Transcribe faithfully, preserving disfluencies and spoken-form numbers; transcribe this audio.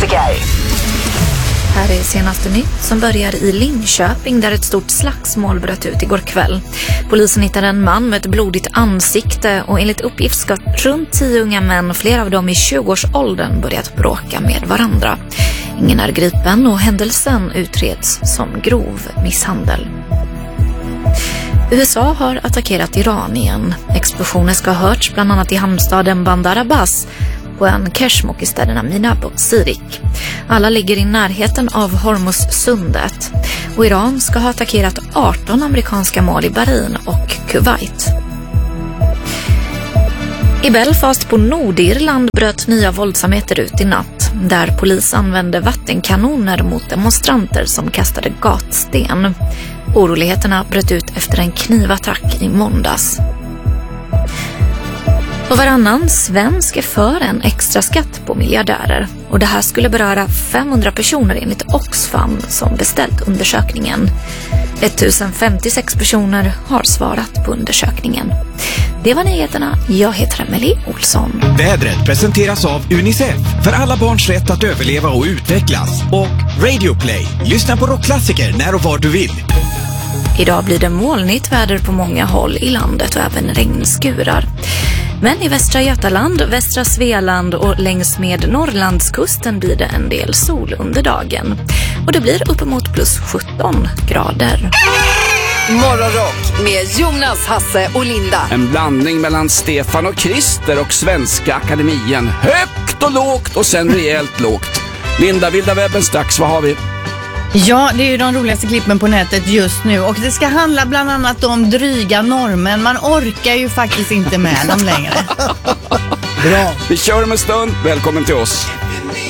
klassiker. Här är senaste nytt som börjar i Linköping där ett stort slagsmål bröt ut igår kväll. Polisen hittade en man med ett blodigt ansikte och enligt uppgift ska runt tio unga män, flera av dem i tjugoårsåldern, börjat bråka med varandra. Ingen är gripen och händelsen utreds som grov misshandel. U S A har attackerat Iran igen. Explosioner ska ha hörts bland annat i hamnstaden Bandar Abbas på en kersmok i städerna Minab och Sirik. Alla ligger i närheten av Hormuzsundet. Och Iran ska ha attackerat arton amerikanska mål i Bahrain och Kuwait. I Belfast på Nordirland bröt nya våldsamheter ut i natt, där polis använde vattenkanoner mot demonstranter som kastade gatsten. Oroligheterna bröt ut efter en knivattack i måndags. Och varannan svensk är för en extra skatt på miljardärer. Och det här skulle beröra femhundra personer enligt Oxfam som beställt undersökningen. tusen femtiosex personer har svarat på undersökningen. Det var nyheterna. Jag heter Emelie Olsson. Vädret presenteras av Unicef för alla barns rätt att överleva och utvecklas. Och Radio Play. Lyssna på rockklassiker när och var du vill. Idag blir det molnigt väder på många håll i landet och även regnskurar. Men i västra Götaland, västra Svealand och längs med Norrlandskusten blir det en del sol under dagen. Och det blir uppemot plus sjutton grader. Morgonrock med Jonas, Hasse och Linda. En blandning mellan Stefan och Christer och Svenska Akademien. Högt och lågt och sen rejält lågt. Linda, vilda webben strax, vad har vi? Ja, det är ju de roligaste klippen på nätet just nu. Och det ska handla bland annat om dryga normen. Man orkar ju faktiskt inte med dem längre. Bra. Vi kör om en stund. Välkommen till oss.